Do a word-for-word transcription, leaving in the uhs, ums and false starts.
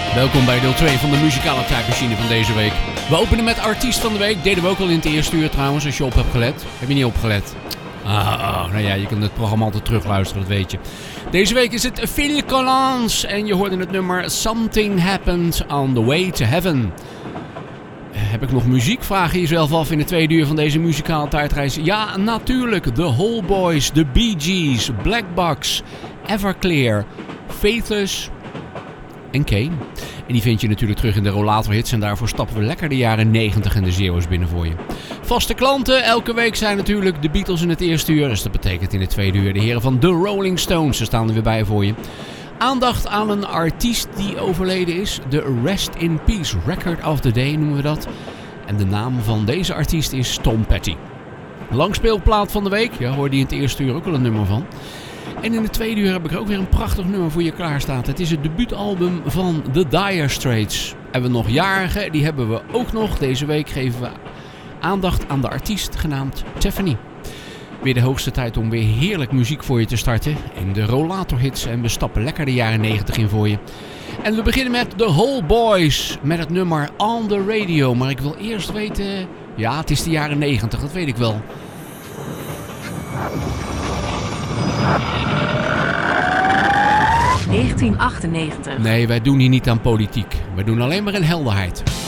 Welkom bij deel twee van de muzikale tijdmachine van deze week. We openen met artiest van de week. Deden we ook al in het eerste uur trouwens, als je op hebt gelet. Heb je niet opgelet? Ah, ah, nou ja, je kunt het programma altijd terugluisteren, dat weet je. Deze week is het Phil Collins en je hoorde het nummer Something Happened on the Way to Heaven. Heb ik nog muziek? Vraag je jezelf af in het tweede uur van deze muzikale tijdreis. Ja, natuurlijk. The Whole Boys, The Bee Gees, Black Box, Everclear, Faithless en Kane. En die vind je natuurlijk terug in de Rollator Hits. En daarvoor stappen we lekker de jaren negentig en de zero's binnen voor je. Vaste klanten elke week zijn natuurlijk de Beatles in het eerste uur. Dus dat betekent in het tweede uur de heren van The Rolling Stones. Ze staan er weer bij voor je. Aandacht aan een artiest die overleden is. De Rest in Peace Record of the Day noemen we dat. En de naam van deze artiest is Tom Petty. Langspeelplaat van de week. Ja, hoorde je in het eerste uur ook al een nummer van. En in het tweede uur heb ik er ook weer een prachtig nummer voor je klaarstaan. Het is het debuutalbum van The Dire Straits. En we nog jarigen, die hebben we ook nog. Deze week geven we aandacht aan de artiest genaamd Tiffany. Weer de hoogste tijd om weer heerlijk muziek voor je te starten. In de Rollator Hits. En we stappen lekker de jaren negentig in voor je. En we beginnen met The Whole Boys. Met het nummer On The Radio. Maar ik wil eerst weten... Ja, het is de jaren negentig, dat weet ik wel. negentien achtennegentig. Nee, wij doen hier niet aan politiek. We doen alleen maar in helderheid.